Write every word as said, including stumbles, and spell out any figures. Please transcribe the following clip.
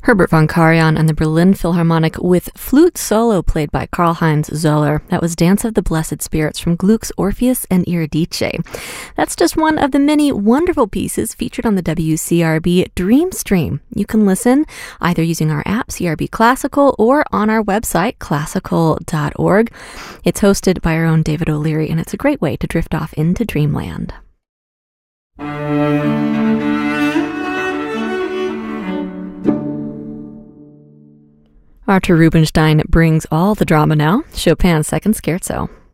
Herbert von Karajan and the Berlin Philharmonic with flute solo played by Karl-Heinz Zoller. That was Dance of the Blessed Spirits from Gluck's Orpheus and Eurydice. That's just one of the many wonderful pieces featured on the W C R B Dream Stream. You can listen either using our app, C R B Classical, or on our website, classical dot org. It's hosted by our own David O'Leary, and it's a great way to drift off into dreamland. Artur Rubinstein brings all the drama now, Chopin's Second Scherzo.